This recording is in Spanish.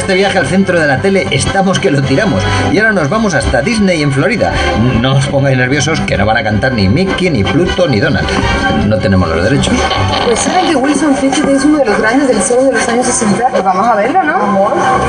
este viaje al centro de la tele estamos que lo tiramos. Y ahora nos vamos hasta Disney en Florida. No os pongáis nerviosos que no van a cantar ni Mickey, ni Pluto, ni Donald. No tenemos los derechos. Pues saben que Wilson Fisk es uno de los grandes del cine de los años 60. Pues vamos a verlo, ¿no?